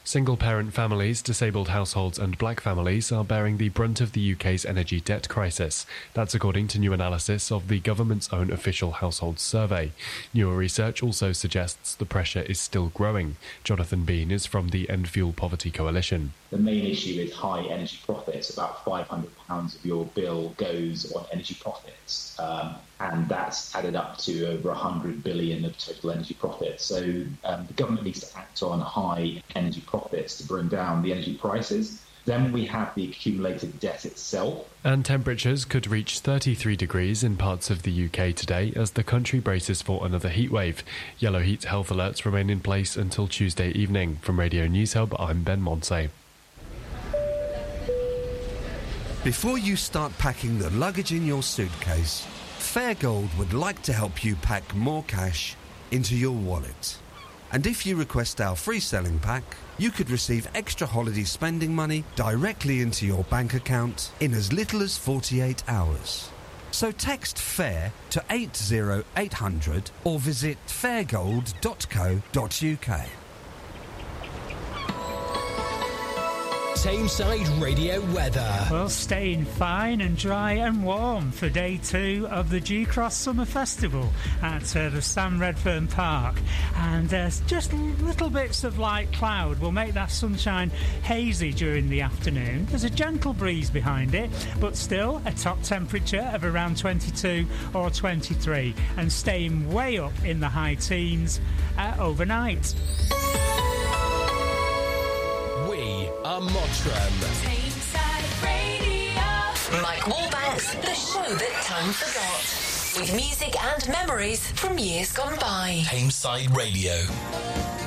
Single-parent families, disabled households and black families are bearing the brunt of the UK's energy debt crisis. That's according to new analysis of the government's own official household survey. Newer research also suggests the pressure is still growing. Jonathan Bean is from the End Fuel Poverty Coalition. The main issue is high energy profits. About £500 of your bill goes on energy profits, and that's added up to over 100 billion of total energy profits. So the government needs to act on high energy profits to bring down the energy prices. Then we have the accumulated debt itself. And temperatures could reach 33 degrees in parts of the UK today as the country braces for another heatwave. Yellow heat health alerts remain in place until Tuesday evening. From Radio News Hub, I'm Ben Monsey. Before you start packing the luggage in your suitcase, Fairgold would like to help you pack more cash into your wallet. And if you request our free selling pack, you could receive extra holiday spending money directly into your bank account in as little as 48 hours. So text FAIR to 80800 or visit fairgold.co.uk. Tameside Radio weather. Well, staying fine and dry and warm for day 2 of the Dewcross Summer Festival at the Sam Redfern Park. And just little bits of light cloud will make that sunshine hazy during the afternoon. There's a gentle breeze behind it, but still a top temperature of around 22 or 23 and staying way up in the high teens overnight. Mottram. Tameside Radio. Mike Wallbanks, the show that time forgot. With music and memories from years gone by. Tameside Radio.